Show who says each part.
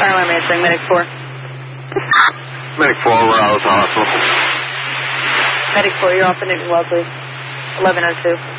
Speaker 1: Fire alarm answering, Medic 4.
Speaker 2: Medic 4, we're out of the hospital.
Speaker 1: Medic 4, you're off the Newton Wellesley. 1102.